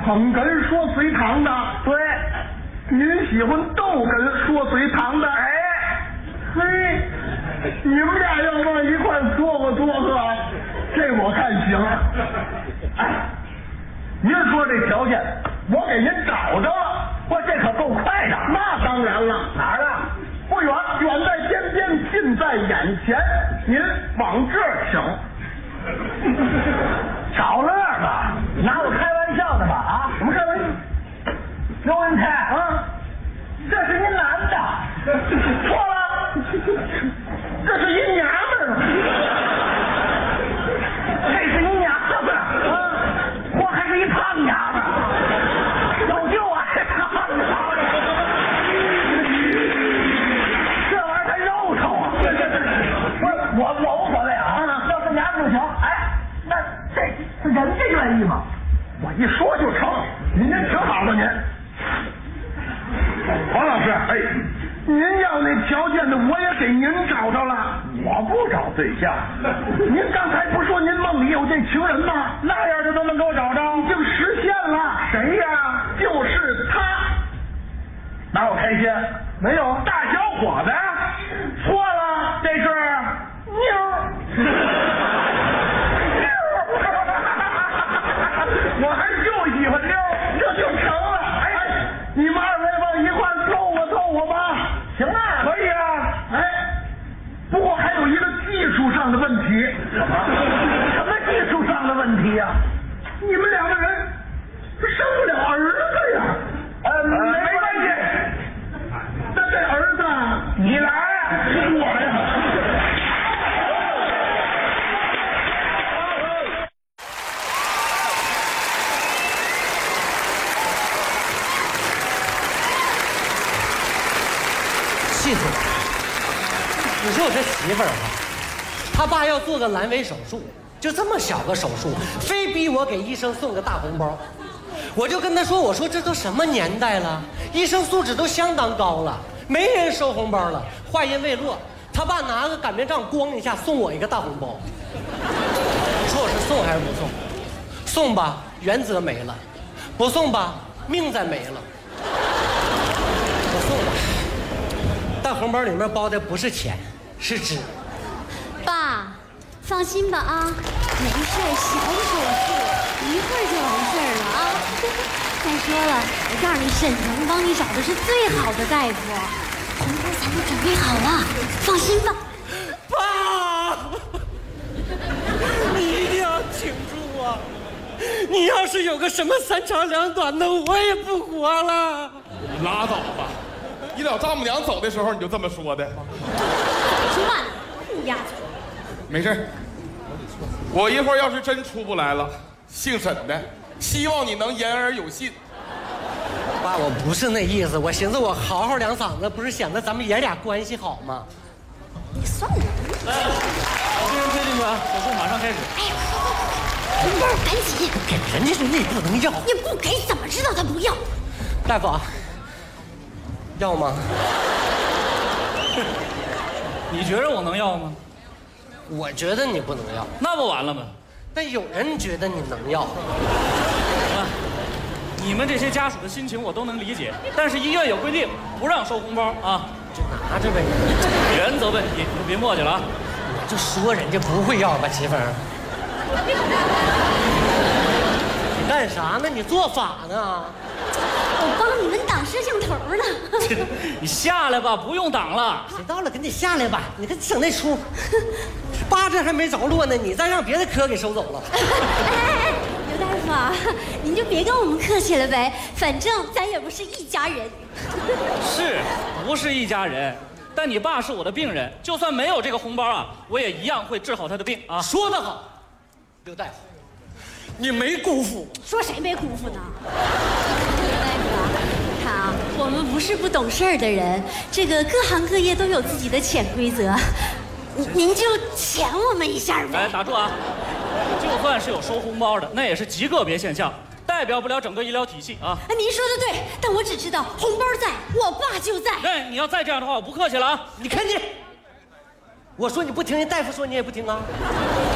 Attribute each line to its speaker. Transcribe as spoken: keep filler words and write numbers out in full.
Speaker 1: 捧哏说随堂的，
Speaker 2: 对，
Speaker 1: 您喜欢逗哏说随堂的，
Speaker 2: 哎，
Speaker 1: 嘿，你们俩要往一块撮合撮合，这我看行。哎，您说这条件，我给您找着了，
Speaker 2: 我这可够快的。
Speaker 1: 那当然了，
Speaker 2: 哪儿啊？
Speaker 1: 不远，远在天边，近在眼前，您往这儿请。
Speaker 2: 找乐吧，拿我开玩笑的吧？啊，
Speaker 1: 怎么开玩笑？
Speaker 2: 刘文泰
Speaker 1: 啊，
Speaker 2: 这是您男的，
Speaker 1: 错了，这是一娘们儿，
Speaker 2: 这是一娘们儿啊，我还是一胖娘们儿，有就爱胖的，这玩意儿它肉臭啊！不是我我无所谓啊，要是娘们就行。哎，那这是人家愿意吗？
Speaker 1: 我一说就成，您挺好的您。黄老师，哎，您要那条件的我也给您找着了。
Speaker 2: 我不找对象。
Speaker 1: 您刚才不说您梦里有这情人吗？
Speaker 2: 那样就都能给我找着？
Speaker 1: 已经实现了。
Speaker 2: 谁呀？
Speaker 1: 就是他。
Speaker 2: 拿我开心？
Speaker 1: 没有，
Speaker 2: 大小伙子。错了，这是妞。
Speaker 1: 我还就喜欢妞，这就成了。哎，你们二位往一块凑合凑合吧。
Speaker 2: 行啊，
Speaker 1: 可以啊。哎，不过还有一个技术上的问题。
Speaker 2: 什么技术上的问题呀、啊？
Speaker 1: 你们两个人生不了儿子呀。
Speaker 2: 呃，没关系。
Speaker 1: 那这儿子
Speaker 2: 你来啊，
Speaker 1: 我呀。
Speaker 3: 气死我！你说我这媳妇儿哈，她爸要做个阑尾手术，就这么小个手术，非逼我给医生送个大红包。我就跟她说，我说这都什么年代了，医生素质都相当高了，没人收红包了。话音未落，他爸拿个擀面杖咣一下送我一个大红包。你说我是送还是不送？送吧，原则没了；不送吧，命再没了。我送吧。大红包里面包的不是钱，是纸。
Speaker 4: 爸，放心吧啊，没事，小手术，一会儿就完事儿了啊。再说了，我告诉你，沈腾帮你找的是最好的大夫，红包咱都准备好了，放心吧。
Speaker 3: 爸，你一定要挺住啊！你要是有个什么三长两短的，我也不活了。
Speaker 5: 你拉倒吧。你老丈母娘走的时候你就这么说的？
Speaker 4: 说话呢，乌鸦嘴。
Speaker 5: 没事，我一会儿要是真出不来了，姓沈的，希望你能言而有信。
Speaker 3: 爸，我不是那意思，我寻思我嚎嚎两嗓子，不是显得咱们爷俩关系好吗？
Speaker 4: 你算了。
Speaker 6: 来，把病人推进去啊，手术马上开始。
Speaker 4: 哎，红包赶紧
Speaker 3: 给人家说那不能要，
Speaker 4: 你不给怎么知道他不要？
Speaker 3: 大夫啊。要吗？
Speaker 6: 你觉得我能要吗？
Speaker 3: 我觉得你不能要，
Speaker 6: 那不完了吗？
Speaker 3: 但有人觉得你能要。
Speaker 6: 啊，你们这些家属的心情我都能理解，但是医院有规定，不让收红包啊。
Speaker 3: 就拿着呗。
Speaker 6: 原则问题，你就别磨叽了啊。
Speaker 3: 我就说人家不会要吧，媳妇儿。你干啥呢？你做法呢？
Speaker 4: 我帮你们挡摄像头呢。
Speaker 6: 你下来吧，不用挡了。
Speaker 3: 谁到了，赶紧下来吧。你看整那出，八字还没着落呢，你再让别的科给收走了。
Speaker 4: 哎哎哎，刘大夫啊，您就别跟我们客气了呗，反正咱也不是一家人。
Speaker 6: 是不是一家人？但你爸是我的病人，就算没有这个红包啊，我也一样会治好他的病啊。
Speaker 3: 说得好，刘大夫，你没辜负。
Speaker 4: 说谁没辜负呢？刘大夫啊，你看啊，我们不是不懂事儿的人，这个各行各业都有自己的潜规则，您就潜我们一下呗。
Speaker 6: 来，打住啊！就算是有收红包的，那也是极个别现象，代表不了整个医疗体系啊。
Speaker 4: 哎，您说的对，但我只知道红包在，我爸就在。
Speaker 6: 哎，你要再这样的话，我不客气了啊！
Speaker 3: 你看你，我说你不听，人大夫说你也不听啊。